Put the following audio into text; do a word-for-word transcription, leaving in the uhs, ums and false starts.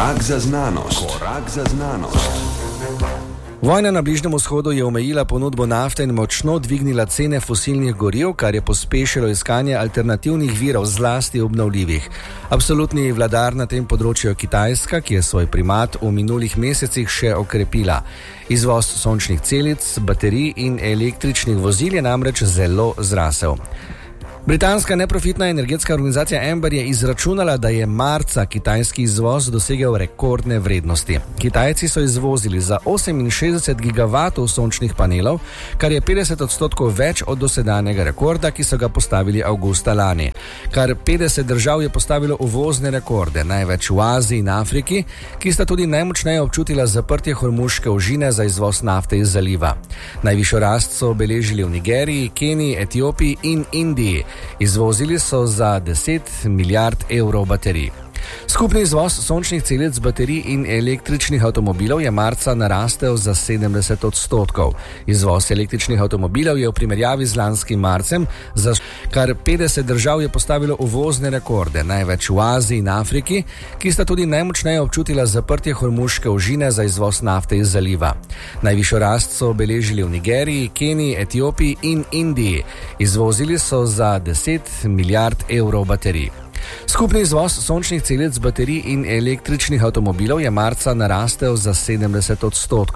Korak za znanost. Korak za znanost. Vojna na Bližnjem vzhodu je omejila ponudbo nafte in močno dvignila cene fosilnih goriv, kar je pospešilo iskanje alternativnih virov, zlasti obnovljivih. Absolutni vladar na tem področju je Kitajska, ki je svoj primat v minulih mesecih še okrepila. Izvoz sončnih celic, baterij in električnih vozil je namreč zelo zrasel. Britanska neprofitna energetska organizacija Ember je izračunala, da je marca kitajski izvoz dosegel rekordne vrednosti. Kitajci so izvozili za oseminšestdeset gigavatov sončnih panelov, kar je petdeset odstotkov več od dosedanjega rekorda, ki so ga postavili avgusta lani. Kar petdeset držav je postavilo uvozne rekorde, največ v Aziji in Afriki, ki sta tudi najmočneje občutila zaprtje Hormuške ožine za izvoz nafte iz zaliva. Najvišjo rast so obeležili v Nigeriji, Keniji, Etiopiji in Indiji. Izvozili so za deset milijard evrov baterij. Skupni izvoz sončnih celic, baterij in električnih avtomobilov je marca narastel za sedemdeset odstotkov. Izvoz električnih avtomobilov je v primerjavi z lanskim marcem za kar petdeset držav je postavilo uvozne rekorde, največ v Aziji in Afriki, ki sta tudi najmočneje občutila zaprtje Hormuške ožine za izvoz nafte iz zaliva. Najvišjo rast so obeležili v Nigeriji, Keniji, Etiopiji in Indiji. Izvozili so za deset milijard evrov baterij. Skupni izvoz sončnih celic, baterij in električnih avtomobilov je marca narastel za sedemdeset odstotkov.